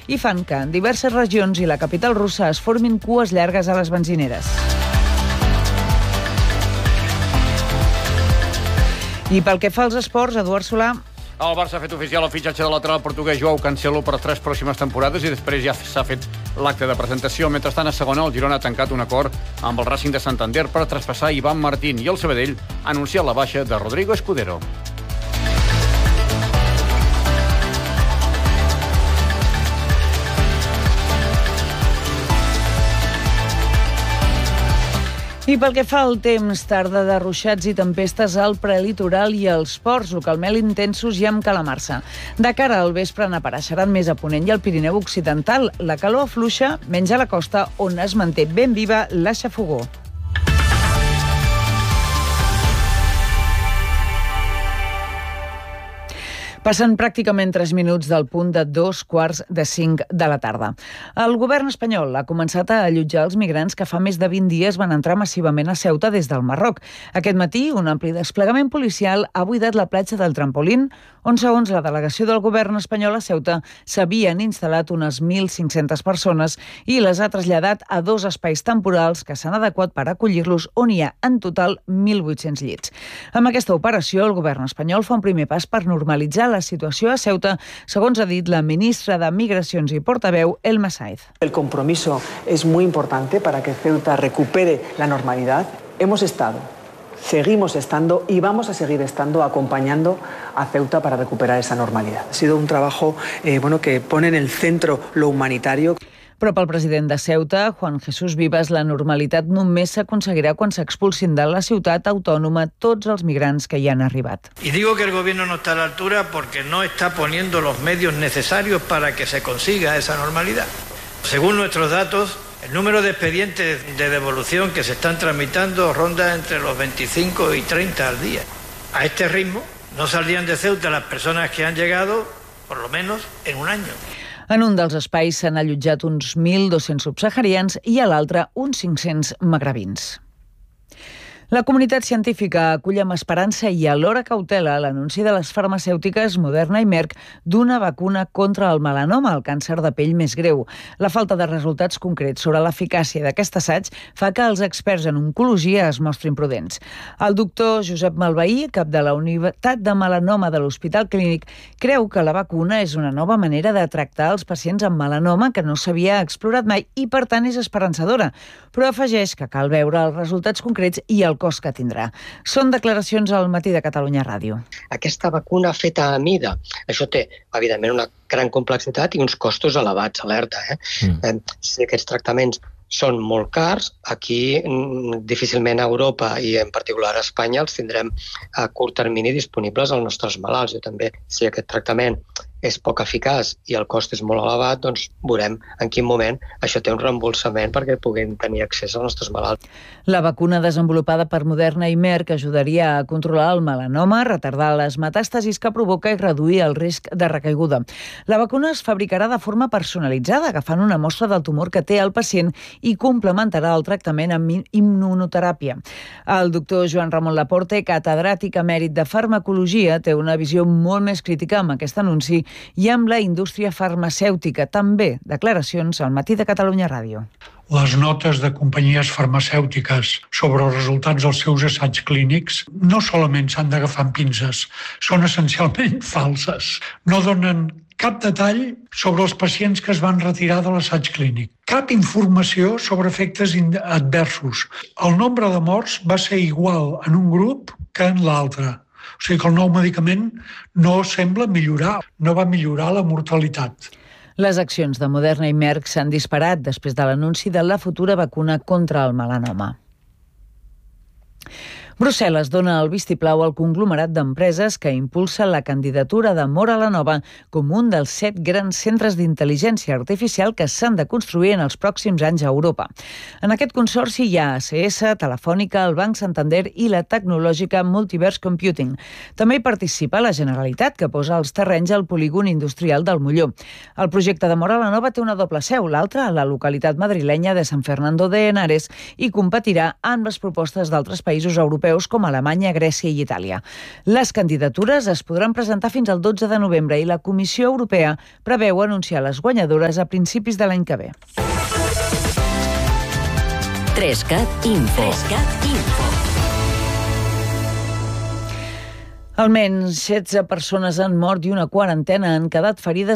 i fan que en diverses regions i la capital russa es formin cues llargues a les benzineres. I pel que fa als esports, Eduard Solà... El Barça ha fet oficial el fitxatge de lateral portuguès Joao Cancelo per 3 pròximes temporades i després ja s'ha fet l'acte de presentació. Mentrestant, a segona, el Girona ha tancat un acord amb el Racing de Santander per traspassar Ivan Martín i el Sabadell ha anunciat la baixa de Rodrigo Escudero. I pel que fa al temps, tarda de ruixats i tempestes al prelitoral i als ports, localment intensos i amb calamarsa. De cara al vespre n'apareixeran més a Ponent i al Pirineu Occidental. La calor afluixa, menys a la costa, on es manté ben viva la xafogor. Passen pràcticament 3 minuts del punt de 5:15 de la tarda. El govern espanyol ha començat a allotjar els migrants que fa més de 20 dies van entrar massivament a Ceuta des del Marroc. Aquest matí, un ampli desplegament policial ha buidat la platja del Trampolín, on, segons la delegació del govern espanyol a Ceuta, s'havien instal·lat unes 1.500 persones i les ha traslladat a 2 espais temporals que s'han adequat per acollir-los, on hi ha en total 1.800 llits. Amb aquesta operació, el govern espanyol fa un primer pas per normalitzar la situació a Ceuta, segons ha dit la ministra de Migracions i portaveu, Elma Sáez. El compromiso es muy importante para que Ceuta recupere la normalidad. Hemos estado, seguimos estando y vamos a seguir estando acompañando a Ceuta para recuperar esa normalidad. Ha sido un trabajo que pone en el centro lo humanitario. Però pel president de Ceuta, Juan Jesús Vivas, la normalitat només s'aconseguirà quan s'expulsin de la ciutat autònoma tots els migrants que hi han arribat. Y digo que el gobierno no está a la altura porque no está poniendo los medios necesarios para que se consiga esa normalidad. Según nuestros datos, el número de expedientes de devolución que se están tramitando ronda entre los 25 y 30 al día. A este ritmo, no saldrían de Ceuta las personas que han llegado, por lo menos, en un año. En un dels espais s'han allotjat uns 1.200 subsaharians i a l'altre uns 500 magrebins. La comunitat científica acull amb esperança i alhora cautela l'anunci de les farmacèutiques Moderna i Merck d'una vacuna contra el melanoma, el càncer de pell més greu. La falta de resultats concrets sobre l'eficàcia d'aquest assaig fa que els experts en oncologia es mostrin prudents. El doctor Josep Malveí, cap de la unitat de melanoma de l'Hospital Clínic, creu que la vacuna és una nova manera de tractar els pacients amb melanoma que no s'havia explorat mai i, per tant, és esperançadora. Però afegeix que cal veure els resultats concrets i el cost que tindrà. Són declaracions al Matí de Catalunya Ràdio. Aquesta vacuna feta a mida, això té, evidentment, una gran complexitat i uns costos elevats, alerta. Si aquests tractaments són molt cars, aquí difícilment a Europa i en particular a Espanya els tindrem a curt termini disponibles als nostres malalts. I també, si aquest tractament és poc eficaç i el cost és molt elevat, doncs veurem en quin moment això té un reembolsament perquè puguin tenir accés als nostres malalts. La vacuna desenvolupada per Moderna i Merck ajudaria a controlar el melanoma, retardar les metàstasis que provoca i reduir el risc de recaiguda. La vacuna es fabricarà de forma personalitzada, agafant una mostra del tumor que té el pacient i complementarà el tractament amb immunoteràpia. El doctor Joan Ramon Laporte, catedràtic emèrit de farmacologia, té una visió molt més crítica amb aquest anunci i amb la indústria farmacèutica. També declaracions al Matí de Catalunya Ràdio. Les notes de companyies farmacèutiques sobre els resultats dels seus assaigs clínics no solament s'han d'agafar amb pinces, són essencialment falses. No donen cap detall sobre els pacients que es van retirar de l'assaig clínic. Cap informació sobre efectes adversos. El nombre de morts va ser igual en un grup que en l'altre. O sigui que el nou medicament no sembla millorar, no va millorar la mortalitat. Les accions de Moderna i Merck s'han disparat després de l'anunci de la futura vacuna contra el melanoma. Brussel·les dona el vistiplau al conglomerat d'empreses que impulsa la candidatura de Móra la Nova com un dels 7 grans centres d'intel·ligència artificial que s'han de construir en els pròxims anys a Europa. En aquest consorci hi ha ACS, Telefònica, el Banc Santander i la tecnològica Multiverse Computing. També hi participa la Generalitat, que posa els terrenys al polígon industrial del Molló. El projecte de Móra la Nova té una doble seu, l'altra a la localitat madrilenya de San Fernando de Henares, i competirà amb les propostes d'altres països europeus europeus com Alemanya, Grècia i Itàlia. Les candidatures es podran presentar fins al 12 de novembre i la Comissió Europea preveu anunciar les guanyadores a principis de l'any que ve. 3CAT Info. Almenys 16 persones han mort i una quarantena han quedat ferides